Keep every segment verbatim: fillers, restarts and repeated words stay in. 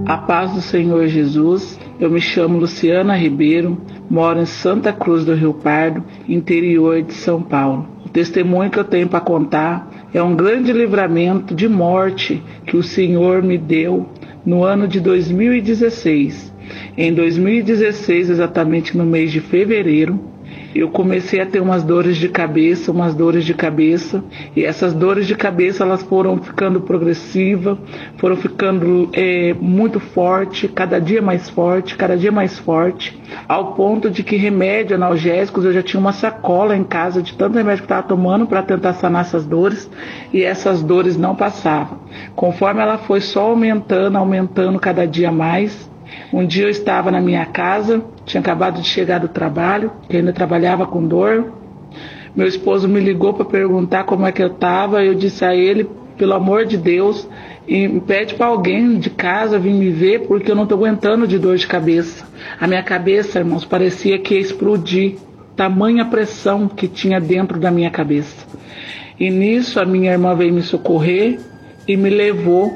A paz do Senhor Jesus. Eu me chamo Luciana Ribeiro, moro em Santa Cruz do Rio Pardo, interior de São Paulo. O testemunho que eu tenho para contar é um grande livramento de morte que o Senhor me deu no ano de dois mil e dezesseis. Em dois mil e dezesseis, exatamente no mês de fevereiro, eu comecei a ter umas dores de cabeça, umas dores de cabeça, e essas dores de cabeça elas foram ficando progressivas, foram ficando é, muito forte, cada dia mais forte, cada dia mais forte, ao ponto de que remédio analgésicos, eu já tinha uma sacola em casa de tanto remédio que eu estava tomando para tentar sanar essas dores, e essas dores não passavam. Conforme ela foi só aumentando, aumentando cada dia mais, um dia eu estava na minha casa, tinha acabado de chegar do trabalho, que ainda trabalhava com dor. Meu esposo me ligou para perguntar como é que eu estava. Eu disse a ele, pelo amor de Deus, e pede para alguém de casa vir me ver, porque eu não estou aguentando de dor de cabeça. A minha cabeça, irmãos, parecia que ia explodir, tamanha pressão que tinha dentro da minha cabeça. E nisso a minha irmã veio me socorrer e me levou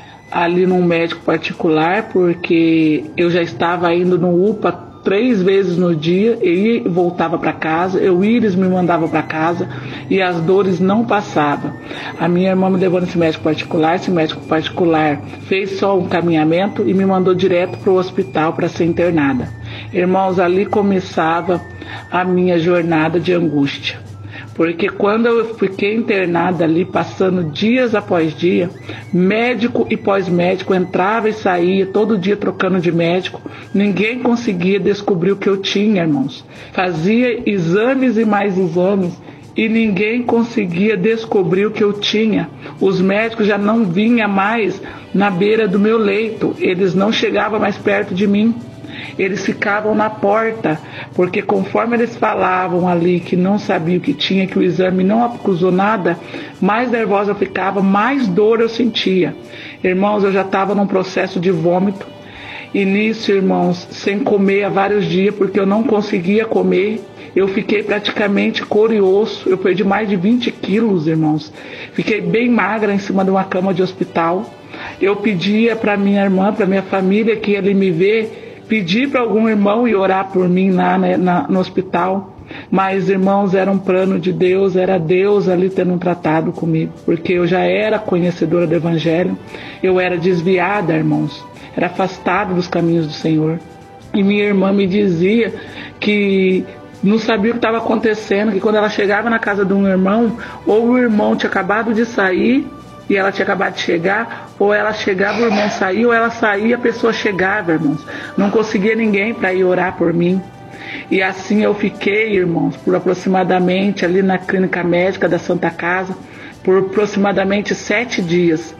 ali num médico particular, porque eu já estava indo no U P A três vezes no dia, eu ia e voltava para casa, eu ia, eles me mandavam para casa e as dores não passavam. A minha irmã me levou nesse médico particular, esse médico particular fez só um encaminhamento e me mandou direto para o hospital para ser internada. Irmãos, ali começava a minha jornada de angústia. Porque quando eu fiquei internada ali, passando dias após dia, médico e pós-médico entrava e saía, todo dia trocando de médico, ninguém conseguia descobrir o que eu tinha, irmãos. Fazia exames e mais exames e ninguém conseguia descobrir o que eu tinha. Os médicos já não vinham mais na beira do meu leito, eles não chegavam mais perto de mim. Eles ficavam na porta, porque conforme eles falavam ali que não sabia o que tinha, que o exame não acusou nada, mais nervosa eu ficava, mais dor eu sentia. Irmãos, eu já estava num processo de vômito, e nisso, irmãos, sem comer há vários dias, porque eu não conseguia comer. Eu fiquei praticamente couro e osso, eu perdi mais de vinte quilos, irmãos. Fiquei bem magra em cima de uma cama de hospital. Eu pedia para minha irmã, para minha família que ia ali me ver, pedi para algum irmão ir orar por mim lá né, na, no hospital, mas irmãos, era um plano de Deus, era Deus ali tendo tratado comigo, porque eu já era conhecedora do Evangelho, eu era desviada, irmãos, era afastada dos caminhos do Senhor, e minha irmã me dizia que não sabia o que estava acontecendo, que quando ela chegava na casa de um irmão, ou o irmão tinha acabado de sair, e ela tinha acabado de chegar, ou ela chegava, o irmão saía, ou ela saía, a pessoa chegava, irmãos. Não conseguia ninguém para ir orar por mim. E assim eu fiquei, irmãos, por aproximadamente, ali na clínica médica da Santa Casa, por aproximadamente sete dias.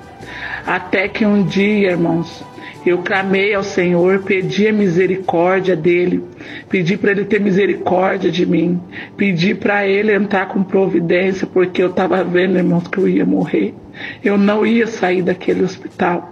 Até que um dia, irmãos, eu clamei ao Senhor, pedi a misericórdia dEle, pedi para Ele ter misericórdia de mim, pedi para Ele entrar com providência, porque eu estava vendo, irmãos, que eu ia morrer. Eu não ia sair daquele hospital.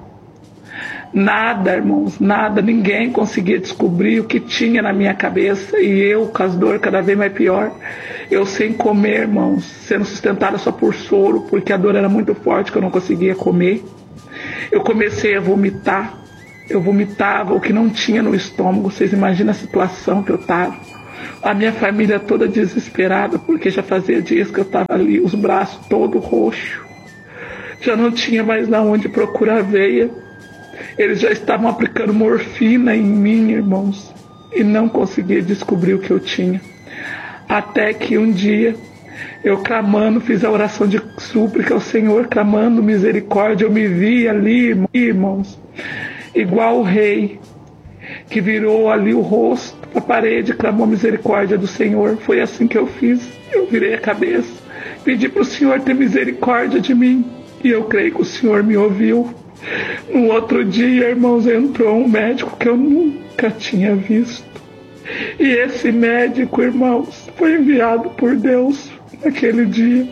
Nada, irmãos, nada, ninguém conseguia descobrir o que tinha na minha cabeça, e eu com as dores cada vez mais pior, eu sem comer, irmãos, sendo sustentada só por soro, porque a dor era muito forte que eu não conseguia comer. Eu comecei a vomitar. Eu vomitava o que não tinha no estômago. Vocês imaginam a situação que eu estava. A minha família toda desesperada, porque já fazia dias que eu estava ali, os braços todos roxos. Já não tinha mais na onde procurar veia. Eles já estavam aplicando morfina em mim, irmãos, e não conseguia descobrir o que eu tinha. Até que um dia, eu clamando, fiz a oração de súplica ao Senhor, clamando misericórdia. Eu me vi ali, irmãos, igual o rei que virou ali o rosto para a parede, clamou misericórdia do Senhor. Foi assim que eu fiz. Eu virei a cabeça, pedi para o Senhor ter misericórdia de mim, e eu creio que o Senhor me ouviu. No outro dia, irmãos, entrou um médico que eu nunca tinha visto, e esse médico, irmãos, foi enviado por Deus naquele dia.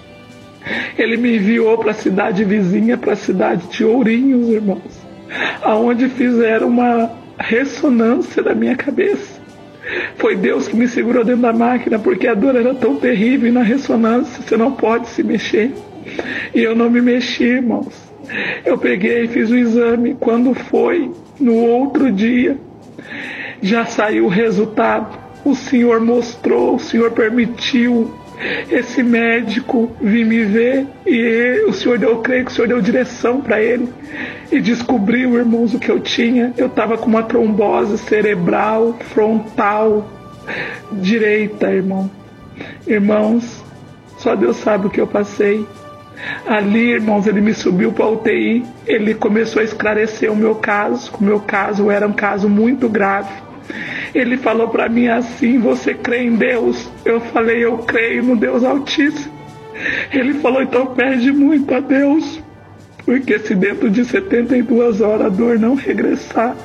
Ele me enviou para a cidade vizinha, para a cidade de Ourinhos, irmãos, aonde fizeram uma ressonância da minha cabeça. Foi Deus que me segurou dentro da máquina, porque a dor era tão terrível, e na ressonância você não pode se mexer. E eu não me mexi, irmãos. Eu peguei e fiz o exame. Quando foi no outro dia, já saiu o resultado. O Senhor mostrou, o Senhor permitiu esse médico vir me ver e o Senhor deu, eu creio que o Senhor deu direção para ele e descobriu, irmãos, o que eu tinha. Eu estava com uma trombose cerebral frontal direita, irmão. Irmãos, só Deus sabe o que eu passei. Ali, irmãos, ele me subiu para a U T I, ele começou a esclarecer o meu caso. O meu caso era um caso muito grave. Ele falou para mim assim: você crê em Deus? Eu falei: eu creio no Deus Altíssimo. Ele falou: então pede muito a Deus, porque se dentro de setenta e duas horas a dor não regressar,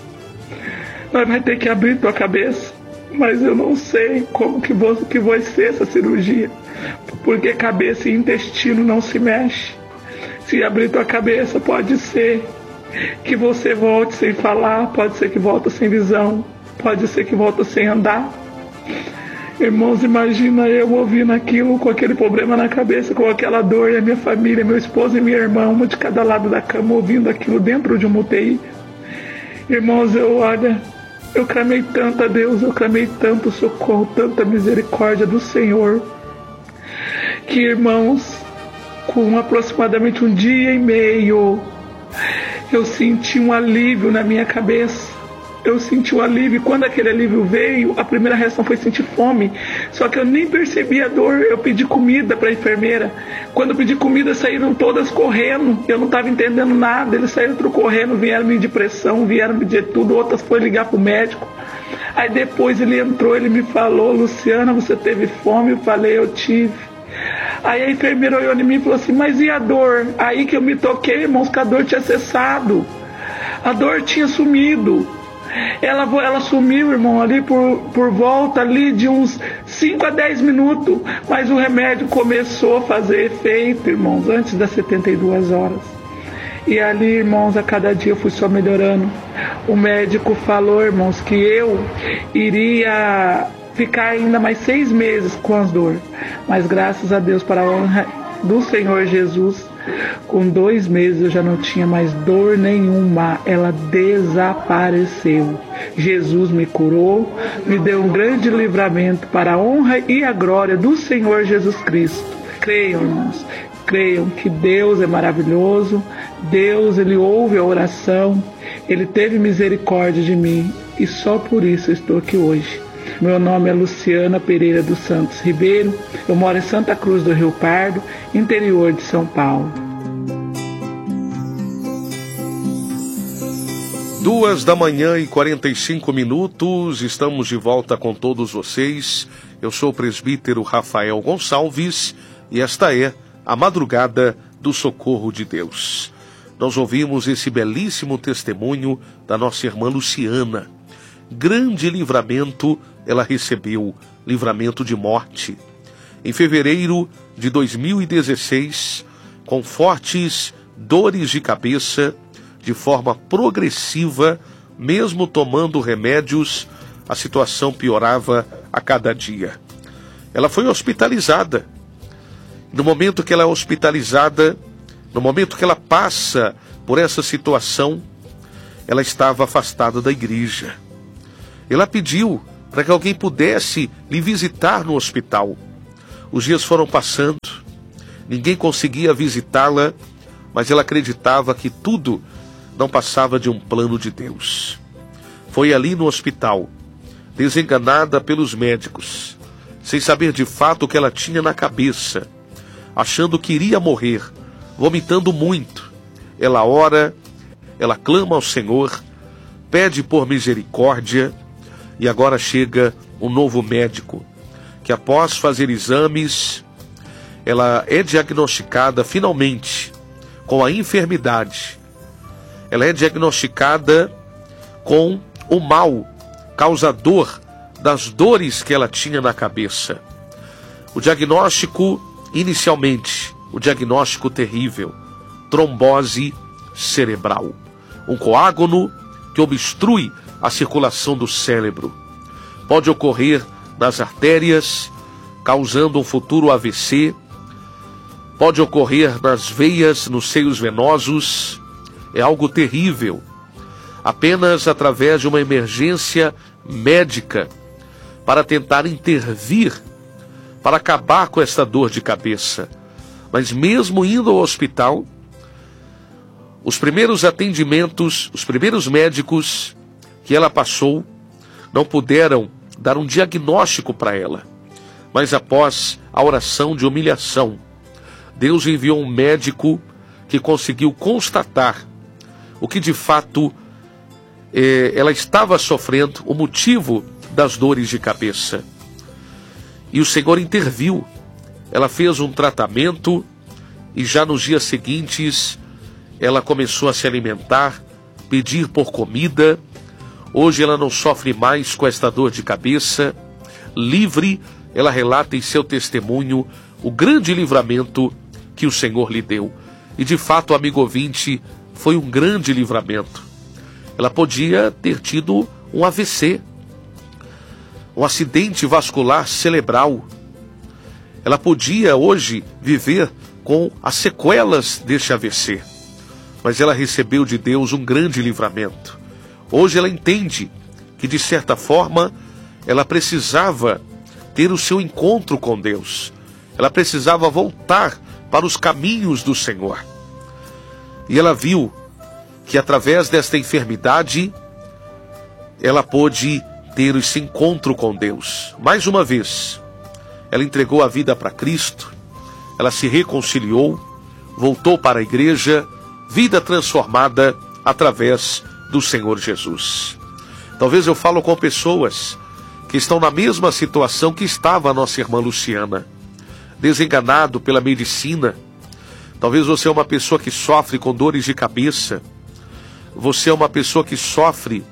nós vai ter que abrir tua cabeça. Mas eu não sei como que, vou, que vai ser essa cirurgia, porque cabeça e intestino não se mexe. Se abrir tua cabeça, pode ser que você volte sem falar, pode ser que volte sem visão, pode ser que volte sem andar. Irmãos, imagina eu ouvindo aquilo, com aquele problema na cabeça, com aquela dor, e a minha família, meu esposo e minha irmã, uma de cada lado da cama, ouvindo aquilo dentro de uma U T I. Irmãos, eu olha, eu clamei tanto a Deus, eu clamei tanto socorro, tanta misericórdia do Senhor, que, irmãos, com aproximadamente um dia e meio, eu senti um alívio na minha cabeça. Eu senti um alívio. Quando aquele alívio veio, a primeira reação foi sentir fome. Só que eu nem percebi a dor. Eu pedi comida para a enfermeira. Quando eu pedi comida, saíram todas correndo. Eu não estava entendendo nada. Eles saíram tudo correndo, vieram me de pressão, vieram me dizer tudo. Outras foi ligar para o médico. Aí depois ele entrou, ele me falou: Luciana, você teve fome? Eu falei: eu tive. Aí a enfermeira olhou em mim e falou assim: mas e a dor? Aí que eu me toquei, irmãos, que a dor tinha cessado. A dor tinha sumido. Ela, ela sumiu, irmão, ali por, por volta ali de uns cinco a dez minutos. Mas o remédio começou a fazer efeito, irmãos, antes das setenta e duas horas. E ali, irmãos, a cada dia eu fui só melhorando. O médico falou, irmãos, que eu iria ficar ainda mais seis meses com as dores. Mas graças a Deus, para a honra do Senhor Jesus, com dois meses eu já não tinha mais dor nenhuma. Ela desapareceu. Jesus me curou, me deu um grande livramento para a honra e a glória do Senhor Jesus Cristo. Creiam, irmãos, creiam que Deus é maravilhoso. Deus, Ele ouve a oração. Ele teve misericórdia de mim e só por isso eu estou aqui hoje. Meu nome é Luciana Pereira dos Santos Ribeiro, eu moro em Santa Cruz do Rio Pardo, interior de São Paulo. Duas da manhã e quarenta e cinco minutos, estamos de volta com todos vocês. Eu sou o presbítero Rafael Gonçalves e esta é a Madrugada do Socorro de Deus. Nós ouvimos esse belíssimo testemunho da nossa irmã Luciana. Grande livramento ela recebeu, livramento de morte. Em fevereiro de dois mil e dezesseis, com fortes dores de cabeça, de forma progressiva, mesmo tomando remédios, a situação piorava a cada dia. Ela foi hospitalizada. No momento que ela é hospitalizada, no momento que ela passa por essa situação, ela estava afastada da igreja. Ela pediu para que alguém pudesse lhe visitar no hospital. Os dias foram passando, ninguém conseguia visitá-la, mas ela acreditava que tudo não passava de um plano de Deus. Foi ali no hospital, desenganada pelos médicos, sem saber de fato o que ela tinha na cabeça, achando que iria morrer, vomitando muito. Ela ora, ela clama ao Senhor, pede por misericórdia. E agora chega um novo médico, que após fazer exames, ela é diagnosticada finalmente com a enfermidade. Ela é diagnosticada com o mal causador das dores que ela tinha na cabeça. O diagnóstico, inicialmente, o diagnóstico terrível, trombose cerebral. Um coágulo que obstrui a circulação do cérebro. Pode ocorrer nas artérias, causando um futuro A V C. pode ocorrer nas veias, nos seios venosos, é algo terrível. Apenas através de uma emergência médica para tentar intervir, para acabar com essa dor de cabeça. Mas mesmo indo ao hospital, os primeiros atendimentos, os primeiros médicos que ela passou, não puderam dar um diagnóstico para ela. Mas após a oração de humilhação, Deus enviou um médico que conseguiu constatar o que de fato eh, ela estava sofrendo, o motivo das dores de cabeça. E o Senhor interviu. Ela fez um tratamento e já nos dias seguintes ela começou a se alimentar, pedir por comida. Hoje ela não sofre mais com esta dor de cabeça. Livre, ela relata em seu testemunho o grande livramento que o Senhor lhe deu. E de fato, amigo ouvinte, foi um grande livramento. Ela podia ter tido um A V C, um acidente vascular cerebral. Ela podia hoje viver com as sequelas deste A V C. Mas ela recebeu de Deus um grande livramento. Hoje ela entende que, de certa forma, ela precisava ter o seu encontro com Deus. Ela precisava voltar para os caminhos do Senhor. E ela viu que, através desta enfermidade, ela pôde ter esse encontro com Deus. Mais uma vez, ela entregou a vida para Cristo, ela se reconciliou, voltou para a igreja, vida transformada através do Senhor Jesus. Talvez eu falo com pessoas que estão na mesma situação que estava a nossa irmã Luciana, desenganado pela medicina. Talvez você é uma pessoa que sofre com dores de cabeça, você é uma pessoa que sofre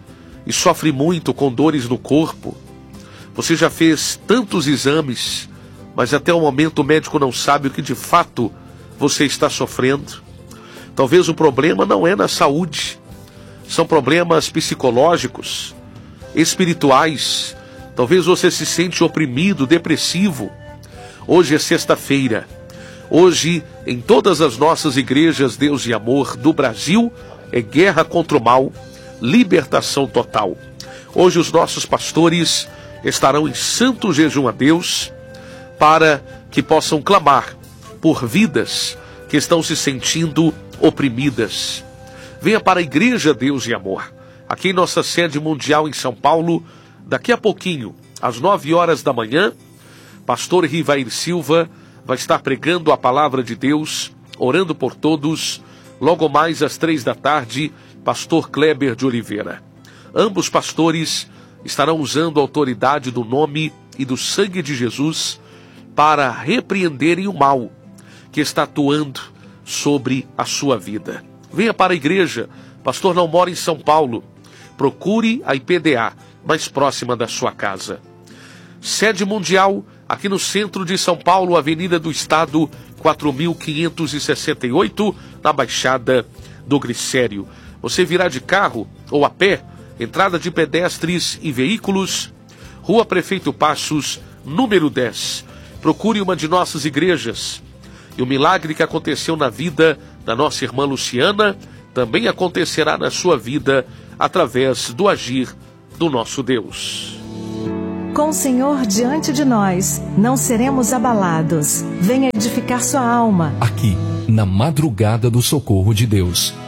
e sofre muito com dores no corpo. Você já fez tantos exames, mas até o momento o médico não sabe o que de fato você está sofrendo. Talvez o problema não é na saúde, são problemas psicológicos, espirituais. Talvez você se sente oprimido, depressivo. Hoje é sexta-feira. Hoje, em todas as nossas igrejas Deus e Amor do Brasil, é guerra contra o mal, libertação total. Hoje os nossos pastores estarão em santo jejum a Deus para que possam clamar por vidas que estão se sentindo oprimidas. Venha para a igreja Deus e Amor, aqui em nossa sede mundial em São Paulo, daqui a pouquinho, às nove horas da manhã, pastor Rivair Silva vai estar pregando a palavra de Deus, orando por todos. Logo mais às três da tarde, pastor Kleber de Oliveira. Ambos pastores estarão usando a autoridade do nome e do sangue de Jesus para repreenderem o mal que está atuando sobre a sua vida. Venha para a igreja. Pastor não mora em São Paulo. Procure a I P D A mais próxima da sua casa. Sede mundial, aqui no centro de São Paulo, Avenida do Estado, quatro mil quinhentos e sessenta e oito, na Baixada do Glicério. Você virá de carro ou a pé, entrada de pedestres e veículos, Rua Prefeito Passos, número dez. Procure uma de nossas igrejas. E o milagre que aconteceu na vida da nossa irmã Luciana também acontecerá na sua vida através do agir do nosso Deus. Com o Senhor diante de nós, não seremos abalados. Venha edificar sua alma. Aqui, na madrugada do socorro de Deus.